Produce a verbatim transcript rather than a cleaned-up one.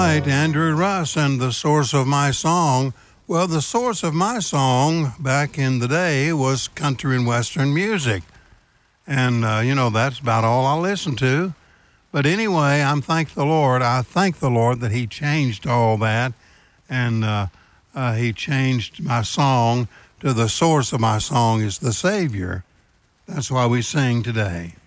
right, Andrew Russ and the source of my song. Well, the source of my song back in the day was country and western music. And, uh, you know, that's about all I listened to. But anyway, I'm thank the Lord. I thank the Lord that he changed all that. And uh, uh, he changed my song to the source of my song is the Savior. That's why we sing today.